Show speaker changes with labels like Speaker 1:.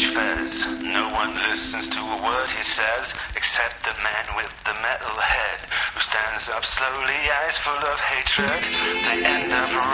Speaker 1: stage fez. No one listens to a word he says, except the man with the metal head, who stands up slowly, eyes full of hatred. They end up